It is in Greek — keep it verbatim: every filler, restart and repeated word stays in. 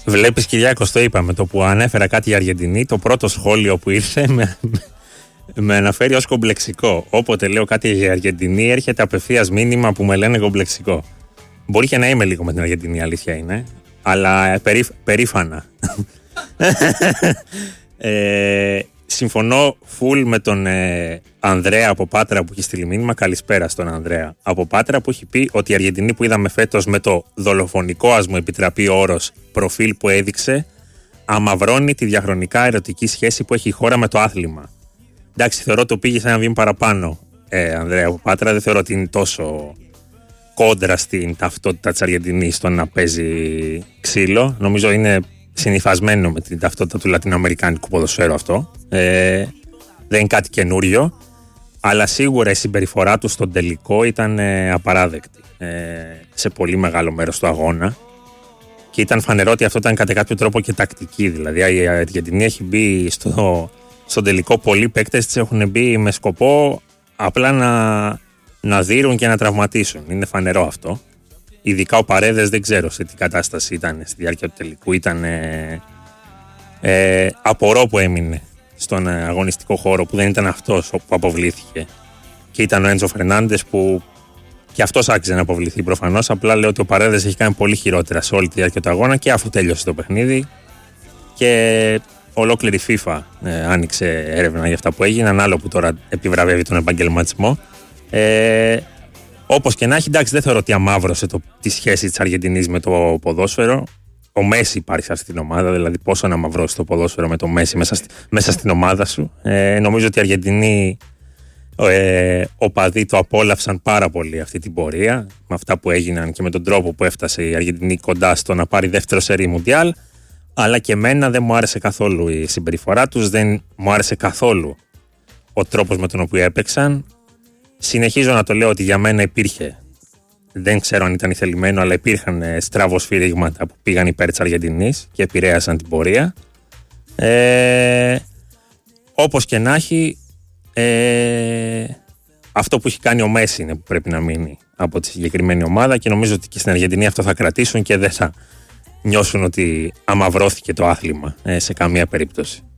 Βλέπεις, Κυριάκος, το είπαμε, το που ανέφερα κάτι για Αργεντινή, το πρώτο σχόλιο που ήρθε με, με αναφέρει ως κομπλεξικό. Όποτε λέω κάτι για Αργεντινή, έρχεται απευθείας μήνυμα που με λένε κομπλεξικό. Μπορεί και να είμαι λίγο με την Αργεντινή, αλήθεια είναι, αλλά περί, περήφανα. ε, συμφωνώ full με τον ε, Ανδρέα από Πάτρα που έχει στείλει μήνυμα. Καλησπέρα στον Ανδρέα από Πάτρα, που έχει πει ότι η Αργεντινή που είδαμε φέτος με το δολοφονικό, ας μου επιτραπεί ο όρος, προφίλ που έδειξε, αμαυρώνει τη διαχρονικά ερωτική σχέση που έχει η χώρα με το άθλημα. Εντάξει, θεωρώ το πήγε σε ένα βήμα παραπάνω, ε, Ανδρέα από Πάτρα. Δεν θεωρώ ότι είναι τόσο κόντρα στην ταυτότητα της Αργεντινής στο να παίζει ξύλο. Νομίζω είναι συνυφασμένο με την ταυτότητα του λατινοαμερικάνικου ποδοσφαίρου αυτό. Ε, δεν είναι κάτι καινούριο, αλλά σίγουρα η συμπεριφορά του στον τελικό ήταν ε, απαράδεκτη ε, σε πολύ μεγάλο μέρος του αγώνα, και ήταν φανερό ότι αυτό ήταν κατά κάποιο τρόπο και τακτική. Δηλαδή η Αργεντινή έχει μπει στο, στον τελικό, πολλοί παίκτες της έχουν μπει με σκοπό απλά να, να δείρουν και να τραυματίσουν. Είναι φανερό αυτό. Ειδικά ο Παρέδες, δεν ξέρω σε τι κατάσταση ήταν στη διάρκεια του τελικού. Ήταν ε, ε, απορώ που έμεινε στον αγωνιστικό χώρο, που δεν ήταν αυτός που αποβλήθηκε, και ήταν ο Έντζο Φερνάντες, που και αυτός άξιζε να αποβληθεί προφανώς. Απλά λέω ότι ο Παρέδες έχει κάνει πολύ χειρότερα σε όλη τη διάρκεια του αγώνα, και αφού τέλειωσε το παιχνίδι και ολόκληρη FIFA ε, άνοιξε έρευνα για αυτά που έγιναν, άλλο που τώρα επιβραβεύει τον επαγγελματισμό. Ε, Όπως και να έχει, εντάξει, δεν θεωρώ ότι αμαύρωσε το, τη σχέση της Αργεντινής με το ποδόσφαιρο. Ο Μέση υπάρχει σε αυτή την ομάδα, δηλαδή πόσο να αμαυρώσει το ποδόσφαιρο με το Μέση μέσα, στη, μέσα στην ομάδα σου. Ε, νομίζω ότι οι Αργεντινοί ε, οπαδοί το απόλαυσαν πάρα πολύ αυτή την πορεία, με αυτά που έγιναν και με τον τρόπο που έφτασε η Αργεντινή κοντά στο να πάρει δεύτερο σερί Μουντιάλ. Αλλά και εμένα δεν μου άρεσε καθόλου η συμπεριφορά τους, δεν μου άρεσε καθόλου ο τρόπος με τον οποίο έπαιξαν. Συνεχίζω να το λέω ότι για μένα υπήρχε, δεν ξέρω αν ήταν ηθελημένο, αλλά υπήρχαν στραβοσφυρίγματα που πήγαν υπέρ της Αργεντινής και επηρέασαν την πορεία. Ε, όπως και να έχει, ε, αυτό που έχει κάνει ο Μέση είναι που πρέπει να μείνει από τη συγκεκριμένη ομάδα, και νομίζω ότι και στην Αργεντινή αυτό θα κρατήσουν και δεν θα νιώσουν ότι αμαυρώθηκε το άθλημα ε, σε καμία περίπτωση.